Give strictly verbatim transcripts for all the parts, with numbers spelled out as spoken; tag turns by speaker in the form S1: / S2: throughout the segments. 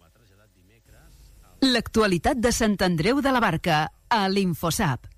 S1: L'actualitat de Sant Andreu de la Barca, a l'Infosap.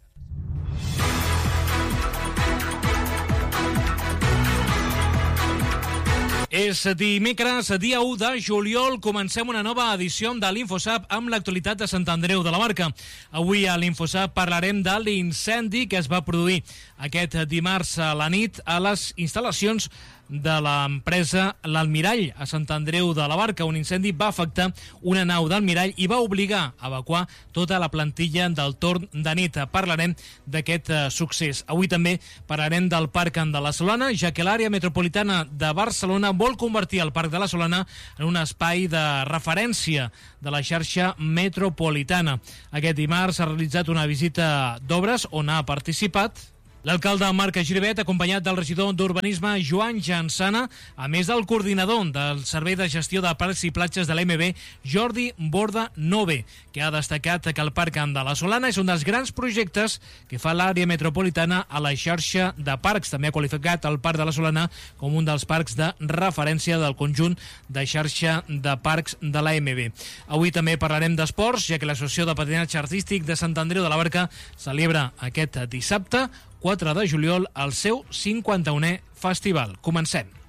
S2: És dimecres, dia u de juliol, comencem una nova edició de l'Infosap amb l'actualitat de Sant Andreu de la Barca. Avui a l'Infosap parlarem de l'incendi que es va produir aquest dimarts a la nit a les instal·lacions de l'empresa L'Almirall a Sant Andreu de la Barca. Un incendi va afectar una nau d'Almirall i va obligar a evacuar tota la plantilla del torn de nit. Parlarem d'aquest uh, succés. Avui també parlarem del Parc de la Solana, ja que l'àrea metropolitana de Barcelona vol convertir el Parc de la Solana en un espai de referència de la xarxa metropolitana. Aquest dimarts s'ha realitzat una visita d'obres on ha participat l'alcalde Marc Giribet, acompanyat del regidor d'Urbanisme Joan Jansana, a més del coordinador del Servei de Gestió de Parcs i Platges de l'A M B, Jordi Borda Nove, que ha destacat que el Parc de la Solana és un dels grans projectes que fa l'àrea metropolitana a la xarxa de parcs. També ha qualificat el Parc de la Solana com un dels parcs de referència del conjunt de xarxa de parcs de l'A M B. Avui també parlarem d'esports, ja que l'Associació de Patinatge Artístic de Sant Andreu de la Barca celebra aquest dissabte, quatre de juliol, el seu cinquanta-unè festival. Comencem.